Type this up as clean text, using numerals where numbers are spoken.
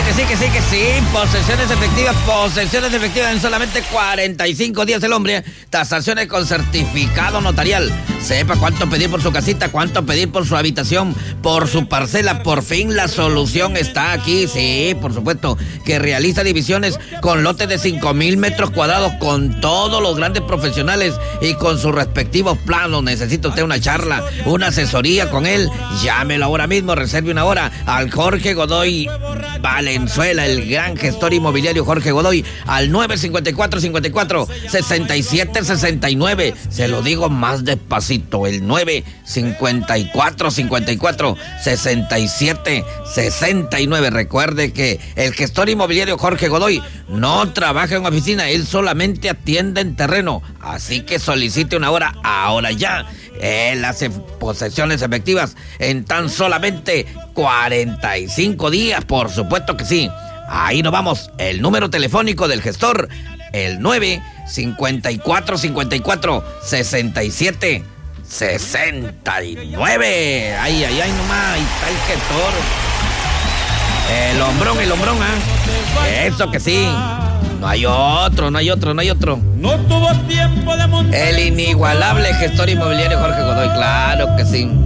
que sí. Posesiones efectivas en solamente 45 días el hombre. Tasaciones con certificado notarial. Sepa cuánto pedir por su casita, cuánto pedir por su habitación, por su parcela. Por fin la solución está aquí. Sí, por supuesto, que realiza divisiones con lotes de 5,000 metros cuadrados con todos los grandes profesionales y con sus respectivos planos. Necesita usted una charla, una asesoría con él. Llámelo ahora mismo, reserve una hora al Jorge Godoy Valenzuela, el gran gestor inmobiliario Jorge Godoy, al 954-54-6769. Se lo digo más despacito, el 954-54-6769. Recuerde que el gestor inmobiliario Jorge Godoy no trabaja en oficina, él solamente atiende en terreno. Así que solicite una hora ahora ya. Él hace posesiones efectivas en tan solamente 45 días, por supuesto que sí. Ahí nos vamos. El número telefónico del gestor, el 954-54-6769. Ay, nomás, ahí está el gestor. El hombrón, Eso que sí. No hay otro. No tuvo tiempo de montar. El inigualable gestor inmobiliario Jorge Godoy, claro que sí.